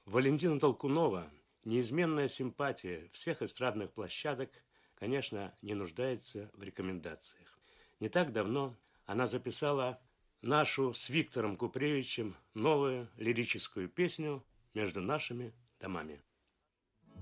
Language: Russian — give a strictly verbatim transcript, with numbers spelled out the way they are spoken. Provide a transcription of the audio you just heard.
Валентина Толкунова, неизменная симпатия всех эстрадных площадок, конечно, не нуждается в рекомендациях. Не так давно она записала нашу с Виктором Купревичем новую лирическую песню «Между нашими домами».